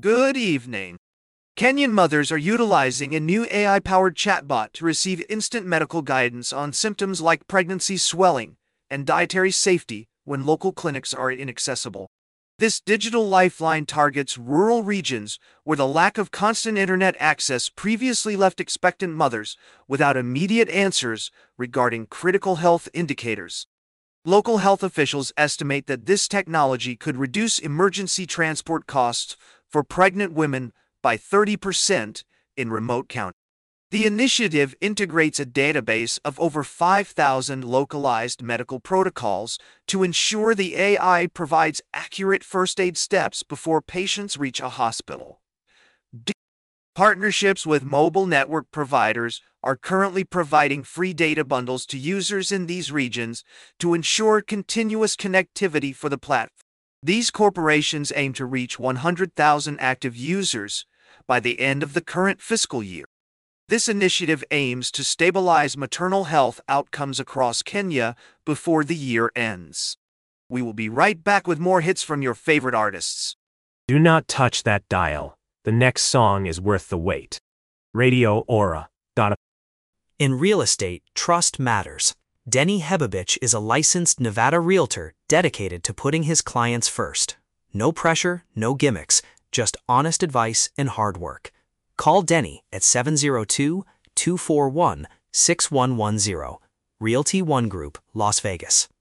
Good evening. Kenyan mothers are utilizing a new AI-powered chatbot to receive instant medical guidance on symptoms like pregnancy swelling and dietary safety when local clinics are inaccessible. This digital lifeline targets rural regions where the lack of constant internet access previously left expectant mothers without immediate answers regarding critical health indicators. Local health officials estimate that this technology could reduce emergency transport costs for pregnant women by 30% in remote counties. The initiative integrates a database of over 5,000 localized medical protocols to ensure the AI provides accurate first aid steps before patients reach a hospital. Partnerships with mobile network providers are currently providing free data bundles to users in these regions to ensure continuous connectivity for the platform. These corporations aim to reach 100,000 active users by the end of the current fiscal year. This initiative aims to stabilize maternal health outcomes across Kenya before the year ends. We will be right back with more hits from your favorite artists. Do not touch that dial. The next song is worth the wait. Radio Aura. In real estate, trust matters. Denny Hebovich is a licensed Nevada realtor dedicated to putting his clients first. No pressure, no gimmicks, just honest advice and hard work. Call Denny at 702-241-6110. Realty One Group, Las Vegas.